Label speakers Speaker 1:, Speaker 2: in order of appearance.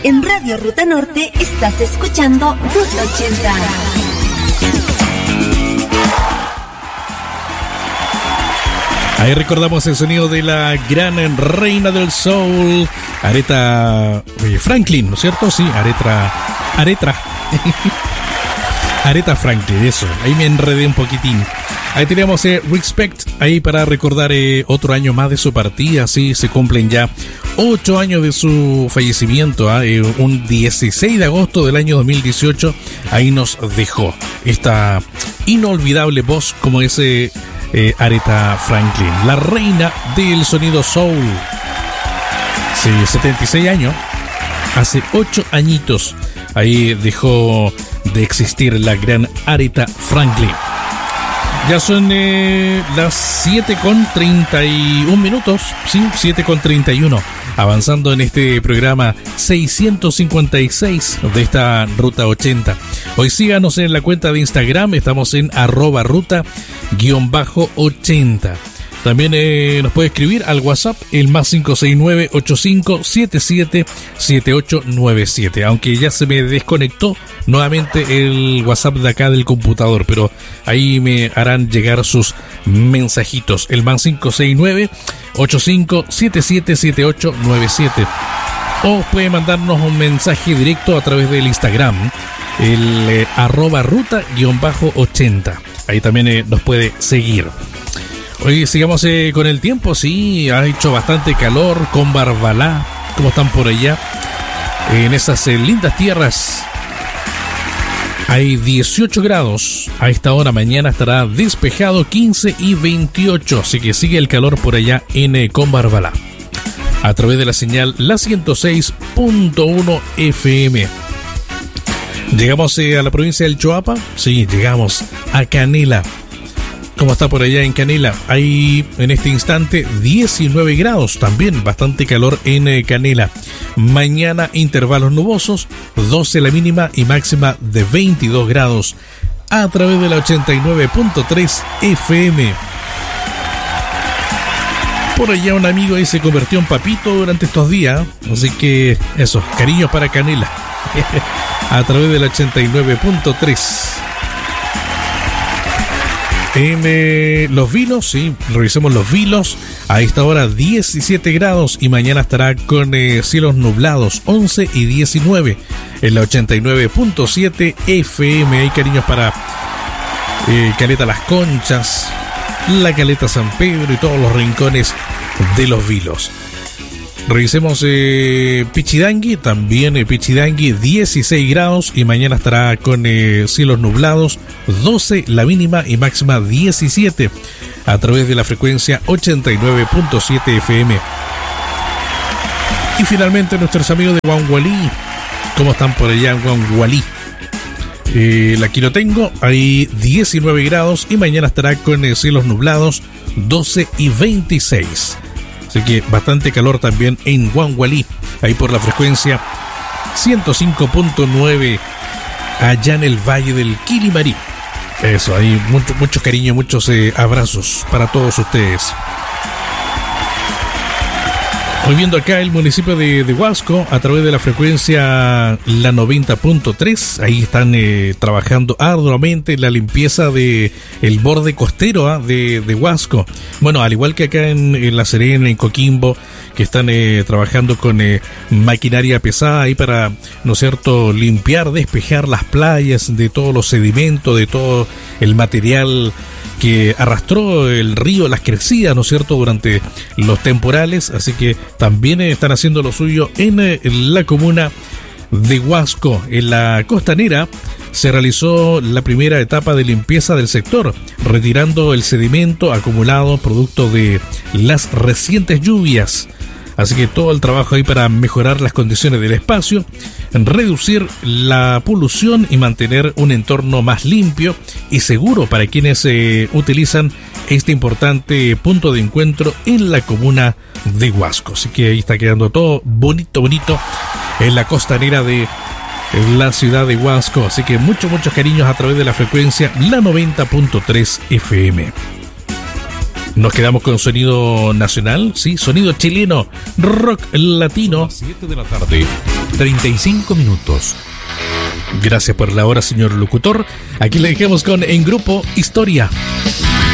Speaker 1: En Radio Ruta Norte estás escuchando Ruta 80.
Speaker 2: Ahí recordamos el sonido de la gran reina del soul, Aretha Franklin, ¿no es cierto? Sí, Aretha Franklin, eso. Ahí me enredé un poquitín. Ahí teníamos Respect, ahí para recordar otro año más de su partida. Sí, se cumplen ya 8 años de su fallecimiento. Un 16 de agosto del año 2018, ahí nos dejó esta inolvidable voz como ese Aretha Franklin, la reina del sonido soul. Sí, 76 años, hace 8 añitos, ahí dejó de existir la gran Aretha Franklin. Ya son las 7:31 minutos, sí, 7:31, avanzando en este programa 656 de esta Ruta 80. Hoy síganos en la cuenta de Instagram, estamos en @ruta_80. También nos puede escribir al WhatsApp, el más 569-8577-7897. Aunque ya se me desconectó nuevamente el WhatsApp de acá del computador, pero ahí me harán llegar sus mensajitos. El más 569-8577-7897. O puede mandarnos un mensaje directo a través del Instagram, el @ruta_80. Ahí también nos puede seguir. Hoy sigamos con el tiempo, sí, ha hecho bastante calor con Barbalá. ¿Cómo están por allá? En esas lindas tierras hay 18 grados. A esta hora mañana estará despejado 15 y 28. Así que sigue el calor por allá en con Barbalá. A través de la señal La 106.1 FM. ¿Llegamos a la provincia del Choapa? Sí, llegamos a Canela. ¿Cómo está por allá en Canela? Hay en este instante 19 grados, también bastante calor en Canela. Mañana intervalos nubosos, 12 la mínima y máxima de 22 grados. A través de la 89.3 FM. Por allá un amigo ahí se convirtió en papito durante estos días, así que eso, cariños para Canela. A través de la 89.3. En Los Vilos, sí, revisemos Los Vilos. A esta hora 17 grados y mañana estará con cielos nublados, 11 y 19. En la 89.7 FM. Hay cariños para Caleta Las Conchas, la Caleta San Pedro y todos los rincones de Los Vilos. Revisemos Pichidangui, también Pichidangui 16 grados y mañana estará con cielos nublados, 12 la mínima y máxima 17 a través de la frecuencia 89.7 FM. Y finalmente nuestros amigos de Guangualí, ¿cómo están por allá en Guangualí? Aquí lo tengo, hay 19 grados y mañana estará con cielos nublados, 12 y 26. Así que bastante calor también en Guangualí, ahí por la frecuencia 105.9, allá en el Valle del Quilimarí. Eso, hay mucho cariño, muchos abrazos para todos ustedes. Hoy viendo acá el municipio de Huasco a través de la frecuencia la 90.3, ahí están trabajando arduamente la limpieza de el borde costero de Huasco. Bueno, al igual que acá en La Serena, en Coquimbo, que están trabajando con maquinaria pesada ahí para, ¿no es cierto?, limpiar, despejar las playas de todos los sedimentos, de todo el material que arrastró el río, las crecidas, ¿no es cierto?, durante los temporales. Así que también están haciendo lo suyo en la comuna de Huasco. En la costanera se realizó la primera etapa de limpieza del sector, retirando el sedimento acumulado producto de las recientes lluvias. Así que todo el trabajo ahí para mejorar las condiciones del espacio, reducir la polución y mantener un entorno más limpio y seguro para quienes utilizan este importante punto de encuentro en la comuna de Huasco. Así que ahí está quedando todo bonito en la costanera de la ciudad de Huasco. Así que muchos cariños a través de la frecuencia la 90.3 FM. Nos quedamos con sonido nacional, sí, sonido chileno, rock latino.
Speaker 3: 7 de la tarde, 35 minutos.
Speaker 2: Gracias por la hora, señor locutor. Aquí le dejamos con En Grupo Historia.